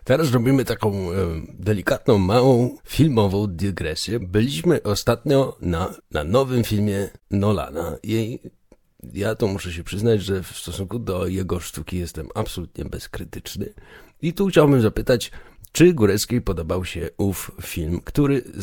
Teraz robimy taką delikatną, małą filmową dygresję. Byliśmy ostatnio na nowym filmie Nolana i ja to muszę się przyznać, że w stosunku do jego sztuki jestem absolutnie bezkrytyczny. I tu chciałbym zapytać, czy Góreckiej podobał się ów film, który